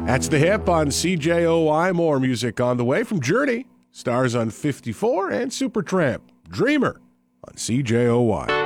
That's the hip on CJOY. More music on the way from Journey, Stars on 54, and Supertramp, Dreamer on CJOY.